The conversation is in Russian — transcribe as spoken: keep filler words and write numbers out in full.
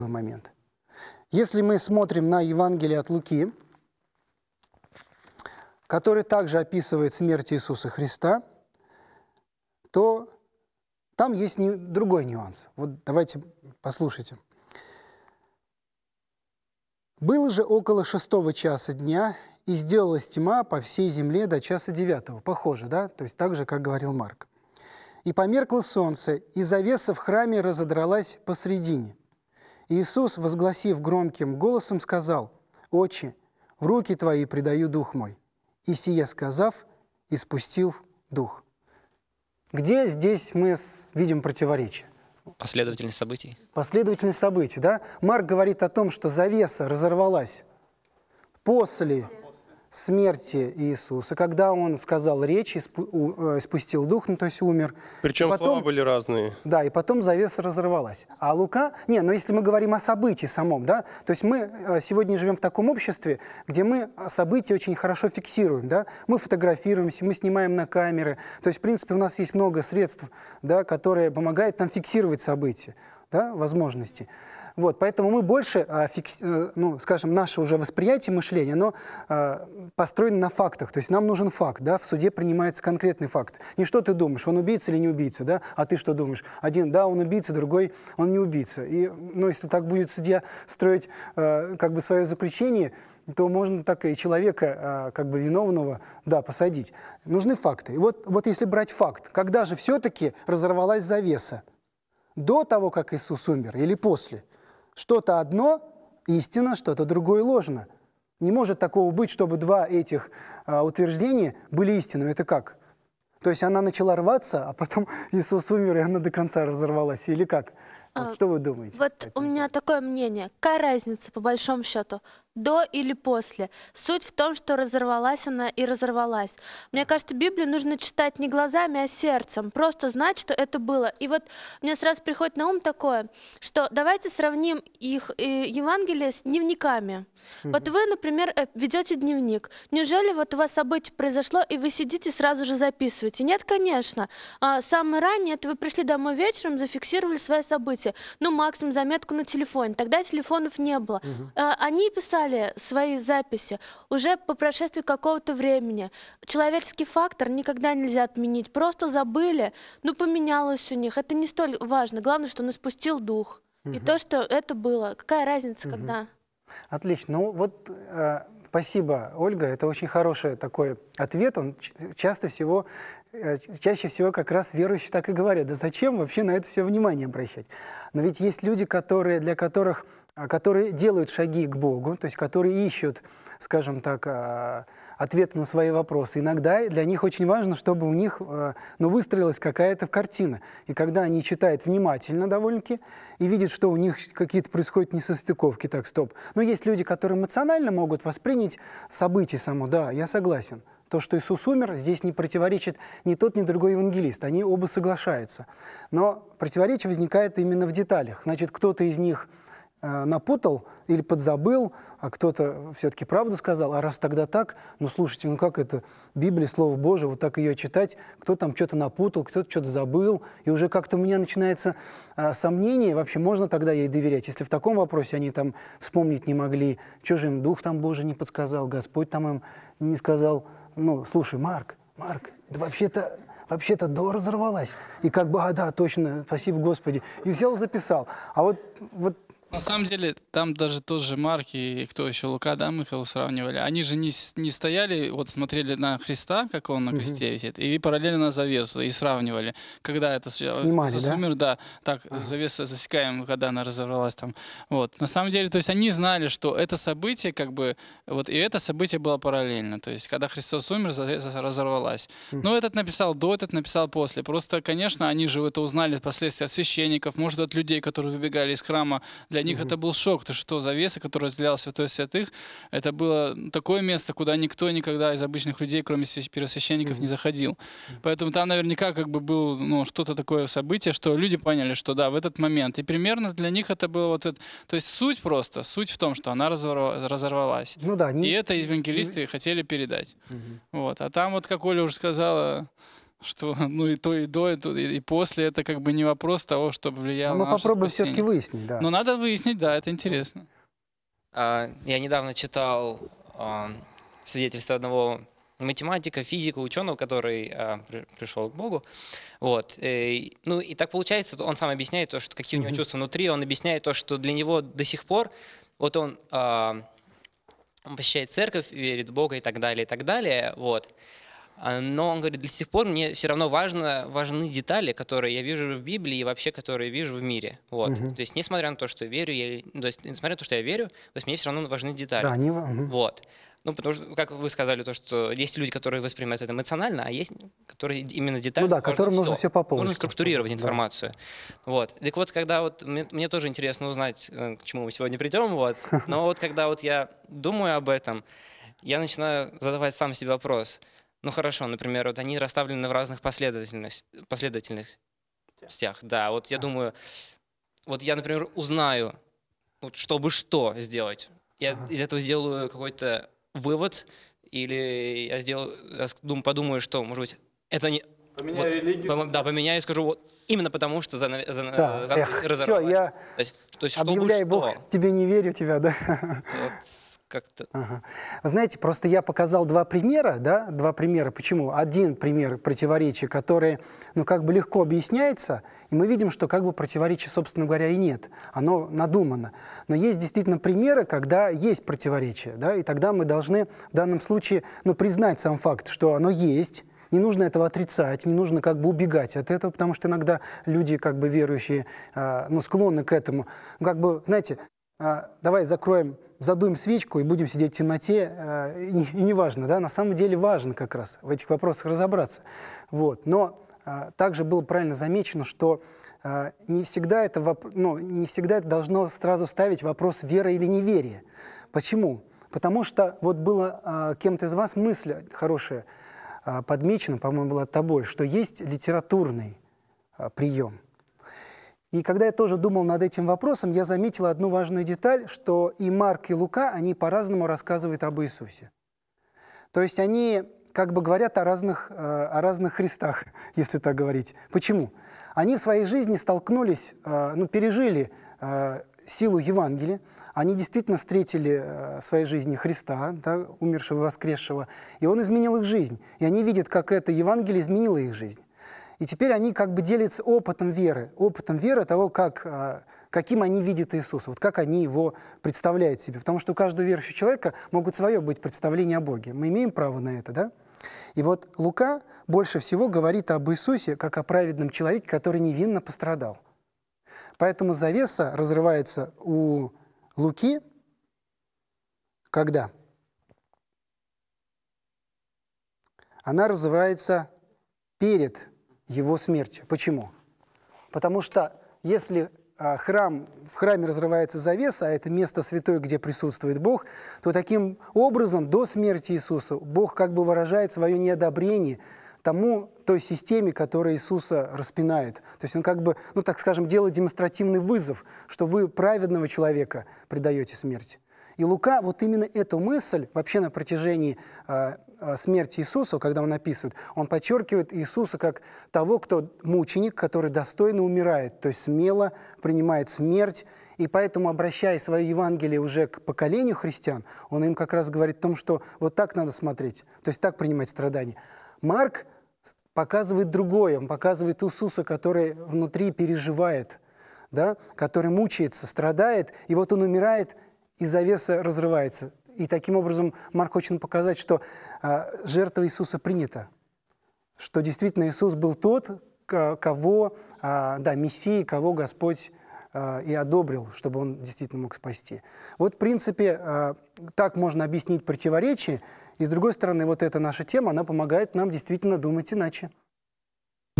момент. Если мы смотрим на Евангелие от Луки, который также описывает смерть Иисуса Христа, то там есть не, другой нюанс. Вот давайте послушайте. «Было же около шестого часа дня, и сделалась тьма по всей земле до часа девятого». Похоже, да? То есть так же, как говорил Марк. «И померкло солнце, и завеса в храме разодралась посредине. И Иисус, возгласив громким голосом, сказал: „Отче, в руки Твои предаю дух мой“. И сие сказав, испустил дух». Где здесь мы видим противоречие? Последовательность событий. Последовательность событий, да? Марк говорит о том, что завеса разорвалась после смерти Иисуса, когда он сказал речь, испустил дух, ну то есть умер. Причем потом, слова были разные. Да, и потом завеса разорвалась. А Лука... Не, но если мы говорим о событии самом, да, то есть мы сегодня живем в таком обществе, где мы события очень хорошо фиксируем, да, мы фотографируемся, мы снимаем на камеры, то есть, в принципе, у нас есть много средств, да, которые помогают нам фиксировать события, да, возможности. Вот, поэтому мы больше, ну, скажем, наше уже восприятие мышления, оно построено на фактах. То есть нам нужен факт, да, в суде принимается конкретный факт. Не что ты думаешь, он убийца или не убийца, да, а ты что думаешь? Один, да, он убийца, другой, он не убийца. И, ну, если так будет судья строить как бы свое заключение, то можно так и человека, как бы виновного, да, посадить. Нужны факты. И вот, вот если брать факт, когда же все-таки разорвалась завеса? До того, как Иисус умер, или после? Что-то одно истина, что-то другое ложно. Не может такого быть, чтобы два этих а, утверждения были истинными. Это как? То есть она начала рваться, а потом Иисус умер, и она до конца разорвалась. Или как? Вот А, что вы думаете? Вот у меня такое мнение. Какая разница, по большому счету, до или после? Суть в том, что разорвалась она и разорвалась. Мне кажется, Библию нужно читать не глазами, а сердцем. Просто знать, что это было. И вот мне сразу приходит на ум такое, что давайте сравним их э, Евангелие с дневниками. Mm-hmm. Вот вы, например, ведете дневник. Неужели вот у вас событие произошло, и вы сидите сразу же записываете? Нет, конечно. А, самое раннее, это вы пришли домой вечером, зафиксировали свои события. Ну, максимум заметку на телефоне. Тогда телефонов не было. Uh-huh. А, они писали свои записи уже по прошествии какого-то времени. Человеческий фактор никогда нельзя отменить. Просто забыли, ну, поменялось у них. Это не столь важно. Главное, что он испустил дух. Uh-huh. И то, что это было. Какая разница, uh-huh. когда? Отлично. Ну, вот... Э... Спасибо, Ольга. Это очень хороший такой ответ. Он часто всего, чаще всего как раз верующие так и говорят: да зачем вообще на это все внимание обращать? Но ведь есть люди, которые, для которых, которые делают шаги к Богу, то есть которые ищут, скажем так, ответы на свои вопросы. Иногда для них очень важно, чтобы у них, ну, выстроилась какая-то картина. И когда они читают внимательно довольно-таки и видят, что у них какие-то происходят несостыковки, так, стоп. Но есть люди, которые эмоционально могут воспринять событие само. Да, я согласен. То, что Иисус умер, здесь не противоречит ни тот, ни другой евангелист. Они оба соглашаются. Но противоречие возникает именно в деталях. Значит, кто-то из них э, напутал или подзабыл, а кто-то все-таки правду сказал. А раз тогда так, ну слушайте, ну как это? Библия, Слово Божие, вот так ее читать, кто там что-то напутал, кто-то что-то забыл. И уже как-то у меня начинается э, сомнение, вообще можно тогда ей доверять, если в таком вопросе они там вспомнить не могли, что же им Дух там Божий не подсказал, Господь там им не сказал. Ну, слушай, Марк, Марк, да вообще-то, вообще-то до разорвалась. И как бы, а, да, точно, спасибо Господи. И взял, записал. А вот, вот... На самом деле, там даже тот же Марк и кто еще, Лука, да, мы его сравнивали, они же не, не стояли, вот смотрели на Христа, как он на кресте висит, и параллельно на завесу, и сравнивали, когда это снимали, Иисус да? умер, да, так, ага. завеса засекаем, когда она разорвалась там. Вот. На самом деле, то есть они знали, что это событие, как бы, вот, и это событие было параллельно, то есть когда Христос умер, завеса разорвалась. Но этот написал до, этот написал после. Просто, конечно, они же это узнали впоследствии от священников, может, от людей, которые выбегали из храма. Для них mm-hmm. это был шок, то что завеса, которая разделяла святое святых, это было такое место, куда никто никогда из обычных людей, кроме первосвященников, mm-hmm. не заходил. Mm-hmm. Поэтому там наверняка как бы было, ну, что-то такое событие, что люди поняли, что да, в этот момент. И примерно для них это было вот это. То есть суть просто, суть в том, что она разорвалась. Ну да, не... И это евангелисты mm-hmm. хотели передать. Mm-hmm. Вот. А там вот, как Оля уже сказала, что ну и то, и до, и, то, и и после это как бы не вопрос того, чтобы влияло Но на мы наше попробуем все-таки спасение. выяснить, да. Но надо выяснить, да, это интересно. А, Я недавно читал а, свидетельство одного математика, физика, ученого, который а, при- пришел к Богу. Вот. И, ну и так получается, он сам объясняет то, что какие у него Мгм. чувства внутри, он объясняет то, что для него до сих пор, вот он, а, он посещает церковь, верит в Бога и так далее, и так далее, вот. А, Но он говорит, до сих пор мне все равно важно, важны детали, которые я вижу в Библии и вообще, которые вижу в мире. Вот. Мгм. То есть, несмотря на то, что верю, я, то есть, несмотря на то, что я верю, то есть мне все равно важны детали. Да, они... мгм. Вот. Ну, потому что, как вы сказали, то, что есть люди, которые воспринимают это эмоционально, а есть, которые именно детально. Ну да, важно которым нужно всё. все по полочкам. Нужно структурировать Да. информацию. Вот. Так вот, когда вот мне, мне тоже интересно узнать, э, к чему мы сегодня придем, вот. Но вот когда вот я думаю об этом, я начинаю задавать сам себе вопрос. Ну хорошо, например, вот они расставлены в разных последовательных, последовательностях. Да, вот я думаю, вот я, например, узнаю, вот, чтобы что сделать. Я Ага. из этого сделаю какой-то вывод, или я сделаю, я с- дум- подумаю, что, может быть, это не... Поменяй вот, религию. пом- да, поменяю и скажу, вот именно потому, что занавес, зан- Да, занавес эх, все, разорвалась. я То есть, то есть чтобы объявляю, что. Бог, тебе не верю, тебя, да? Вот как-то... Ага. Вы знаете, просто я показал два примера, да, два примера. Почему? Один пример противоречия, который, ну, как бы легко объясняется, и мы видим, что как бы противоречия, собственно говоря, и нет. Оно надумано. Но есть действительно примеры, когда есть противоречие, да, и тогда мы должны в данном случае, ну, признать сам факт, что оно есть. Не нужно этого отрицать, не нужно как бы убегать от этого, потому что иногда люди, как бы верующие, а, ну, склонны к этому. Ну, как бы, знаете, а, давай закроем, задуем свечку и будем сидеть в темноте, а, и, не- и неважно, да, на самом деле важно как раз в этих вопросах разобраться. Вот. Но а, также было правильно замечено, что а, не всегда это, воп- ну, не всегда это должно сразу ставить вопрос веры или неверия. Почему? Потому что вот была а, кем-то из вас мысль хорошая, а, подмечена, по-моему, была тобой, что есть литературный а, прием. И когда я тоже думал над этим вопросом, я заметил одну важную деталь, что и Марк, и Лука, они по-разному рассказывают об Иисусе. То есть они как бы говорят о разных, э, о разных Христах, если так говорить. Почему? Они в своей жизни столкнулись, э, ну, пережили э, силу Евангелия, они действительно встретили э, в своей жизни Христа, да, умершего и воскресшего, и Он изменил их жизнь. И они видят, как это Евангелие изменило их жизнь. И теперь они как бы делятся опытом веры, опытом веры того, как, а, каким они видят Иисуса, вот как они его представляют себе. Потому что у каждого верующего человека могут свое быть представление о Боге. Мы имеем право на это, да? И вот Лука больше всего говорит об Иисусе как о праведном человеке, который невинно пострадал. Поэтому завеса разрывается у Луки когда? Она разрывается перед его смертью. Почему? Потому что если а, храм, в храме разрывается завеса, а это место святое, где присутствует Бог, то таким образом до смерти Иисуса Бог как бы выражает свое неодобрение тому, той системе, которая Иисуса распинает. То есть он как бы, ну так скажем, делает демонстративный вызов, что вы праведного человека предаете смерти. И Лука вот именно эту мысль вообще на протяжении э, э, смерти Иисуса, когда он описывает, он подчеркивает Иисуса как того, кто мученик, который достойно умирает, то есть смело принимает смерть. И поэтому, обращая свое Евангелие уже к поколению христиан, он им как раз говорит о том, что вот так надо смотреть, то есть так принимать страдания. Марк показывает другое, он показывает Иисуса, который внутри переживает, да, который мучается, страдает, и вот он умирает, и завеса разрывается. И таким образом Марк хочет показать, что а, жертва Иисуса принята, что действительно Иисус был тот, кого, а, да, Мессия, кого Господь а, и одобрил, чтобы он действительно мог спасти. Вот, в принципе, а, так можно объяснить противоречие, и, с другой стороны, вот эта наша тема, она помогает нам действительно думать иначе.